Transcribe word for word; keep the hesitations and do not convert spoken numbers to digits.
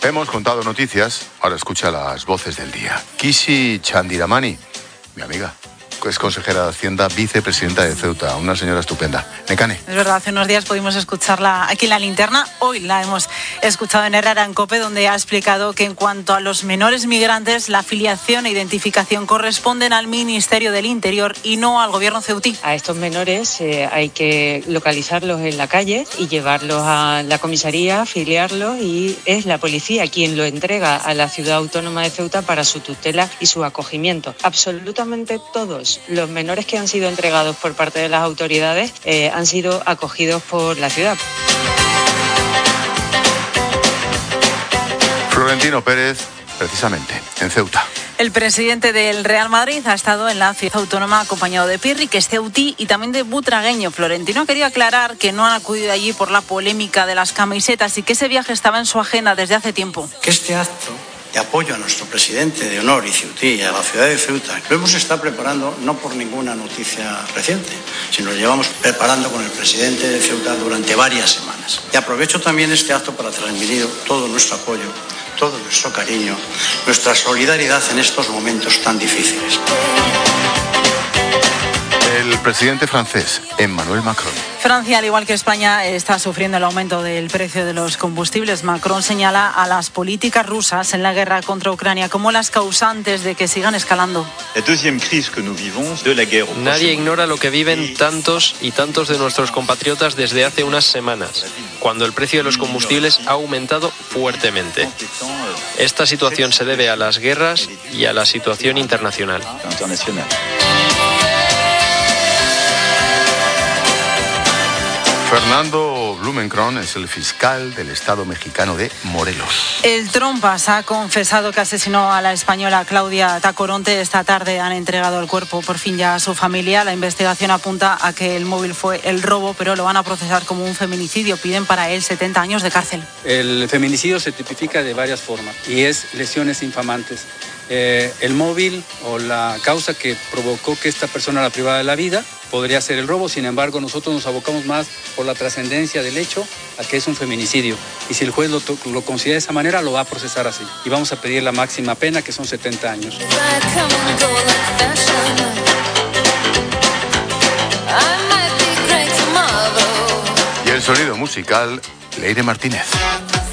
Hemos contado noticias, ahora escucha las voces del día. Kishi Chandiramani, mi amiga, es consejera de Hacienda, vicepresidenta de Ceuta, una señora estupenda. Nekane. Es verdad, hace unos días pudimos escucharla aquí en La Linterna, hoy la hemos escuchado en Herrera en COPE, donde ha explicado que en cuanto a los menores migrantes, la afiliación e identificación corresponden al Ministerio del Interior y no al gobierno ceutí. A estos menores eh, hay que localizarlos en la calle y llevarlos a la comisaría, afiliarlos, y es la policía quien lo entrega a la ciudad autónoma de Ceuta para su tutela y su acogimiento. Absolutamente todos los menores que han sido entregados por parte de las autoridades eh, han sido acogidos por la ciudad. Florentino Pérez, precisamente, en Ceuta. El presidente del Real Madrid ha estado en la ciudad autónoma acompañado de Pirri, que es ceutí, y también de butragueño. Florentino quería aclarar que no han acudido allí por la polémica de las camisetas y que ese viaje estaba en su agenda desde hace tiempo. Que este acto de apoyo a nuestro presidente de honor y ceutí y a la ciudad de Ceuta lo hemos estado preparando no por ninguna noticia reciente, sino lo llevamos preparando con el presidente de Ceuta durante varias semanas. Y aprovecho también este acto para transmitir todo nuestro apoyo, todo nuestro cariño, nuestra solidaridad en estos momentos tan difíciles. El presidente francés, Emmanuel Macron. Francia, al igual que España, está sufriendo el aumento del precio de los combustibles. Macron señala a las políticas rusas en la guerra contra Ucrania como las causantes de que sigan escalando. Nadie ignora lo que viven tantos y tantos de nuestros compatriotas desde hace unas semanas, cuando el precio de los combustibles ha aumentado fuertemente. Esta situación se debe a las guerras y a la situación internacional. Fernando Blumenkron es el fiscal del Estado mexicano de Morelos. El Trompas ha confesado que asesinó a la española Claudia Tacoronte. Esta tarde han entregado el cuerpo por fin ya a su familia. La investigación apunta a que el móvil fue el robo, pero lo van a procesar como un feminicidio. Piden para él setenta años de cárcel. El feminicidio se tipifica de varias formas y es lesiones infamantes. Eh, el móvil o la causa que provocó que esta persona la privara de la vida podría ser el robo. Sin embargo, nosotros nos abocamos más por la trascendencia del hecho a que es un feminicidio. Y si el juez lo, lo considera de esa manera, lo va a procesar así. Y vamos a pedir la máxima pena, que son setenta años. Y el sonido musical, Leire Martínez.